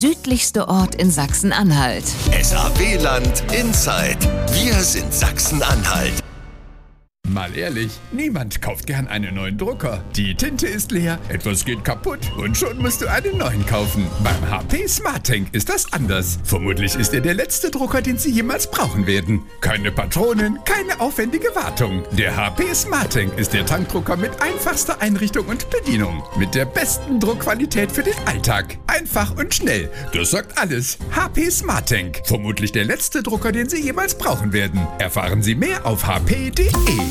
Südlichste Ort in Sachsen-Anhalt. SAW-Land Inside. Wir sind Sachsen-Anhalt. Mal ehrlich, niemand kauft gern einen neuen Drucker. Die Tinte ist leer, etwas geht kaputt und schon musst du einen neuen kaufen. Beim HP SmartTank ist das anders. Vermutlich ist er der letzte Drucker, den Sie jemals brauchen werden. Keine Patronen, keine aufwendige Wartung. Der HP SmartTank ist der Tankdrucker mit einfachster Einrichtung und Bedienung. Mit der besten Druckqualität für den Alltag. Einfach und schnell. Das sagt alles. HP SmartTank. Vermutlich der letzte Drucker, den Sie jemals brauchen werden. Erfahren Sie mehr auf hp.de.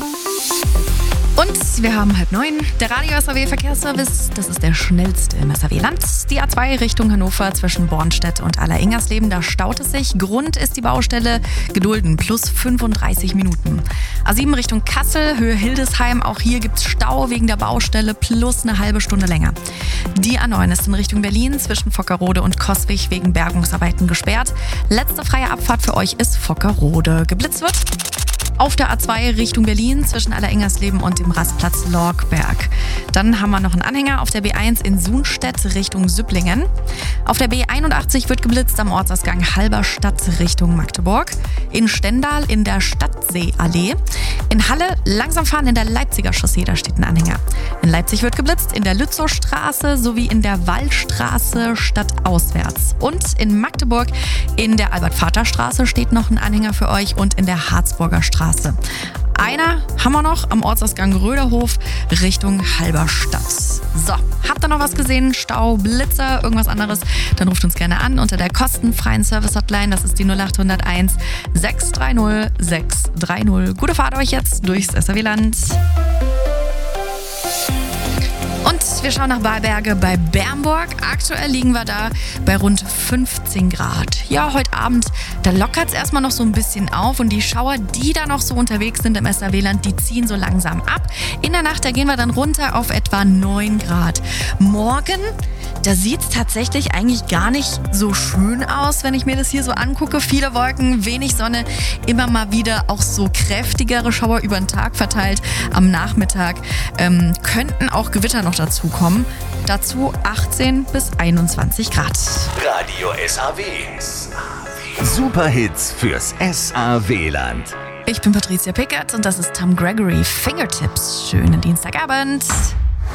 Und wir haben 8:30. Der Radio SAW Verkehrsservice, das ist der schnellste im SAW-Land. Die A2 Richtung Hannover zwischen Bornstedt und Aller-Ingersleben, da staut es sich. Grund ist die Baustelle Gedulden, plus 35 Minuten. A7 Richtung Kassel, Höhe Hildesheim, auch hier gibt's Stau wegen der Baustelle, plus eine halbe Stunde länger. Die A9 ist in Richtung Berlin zwischen Vockerode und Coswig wegen Bergungsarbeiten gesperrt. Letzte freie Abfahrt für euch ist Vockerode. Geblitzt wird auf der A2 Richtung Berlin zwischen Aller-Ingersleben und dem Rastplatz Lorgberg. Dann haben wir noch einen Anhänger auf der B1 in Sunstedt Richtung Süpplingen. Auf der B81 wird geblitzt am Ortsausgang Halberstadt Richtung Magdeburg. In Stendal in der Stadtseeallee. In Halle langsam fahren in der Leipziger Chaussee, da steht ein Anhänger. In Leipzig wird geblitzt in der Lützowstraße sowie in der Wallstraße stadtauswärts. Und in Magdeburg in der Albert-Vater-Straße steht noch ein Anhänger für euch und in der Harzburger Straße. Einer haben wir noch am Ortsausgang Röderhof Richtung Halberstadt. So, habt ihr noch was gesehen? Stau, Blitzer, irgendwas anderes? Dann ruft uns gerne an unter der kostenfreien Service-Hotline. Das ist die 0801 630 630. Gute Fahrt euch jetzt durchs SAW-Land. Und wir schauen nach Balberge bei Bernburg. Aktuell liegen wir da bei rund 15 Grad. Ja, heute Abend, da lockert es erstmal noch so ein bisschen auf und die Schauer, die da noch so unterwegs sind im SAW-Land, die ziehen so langsam ab. In der Nacht, da gehen wir dann runter auf etwa 9 Grad. Morgen, da sieht es tatsächlich eigentlich gar nicht so schön aus, wenn ich mir das hier so angucke. Viele Wolken, wenig Sonne, immer mal wieder auch so kräftigere Schauer über den Tag verteilt. Am Nachmittag könnten auch Gewitter noch dazu kommen. Dazu 18 bis 21 Grad. Radio SAW. Superhits fürs SAW-Land. Ich bin Patricia Pickert und das ist Tom Gregory Fingertips. Schönen Dienstagabend.